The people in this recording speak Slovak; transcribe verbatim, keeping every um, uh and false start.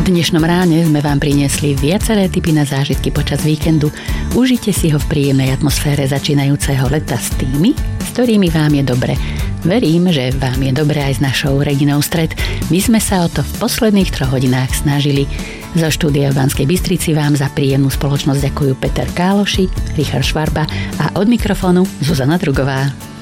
V dnešnom ráne sme vám priniesli viaceré tipy na zážitky počas víkendu. Užite si ho v príjemnej atmosfére začínajúceho leta s tými, s ktorými vám je dobre. Verím, že vám je dobre aj s našou Reginou Stred. My sme sa o to v posledných troch hodinách snažili. Zo štúdia v Banskej Bystrici vám za príjemnú spoločnosť ďakujú Peter Káloši, Richard Švarba a od mikrofónu Zuzana Drugová.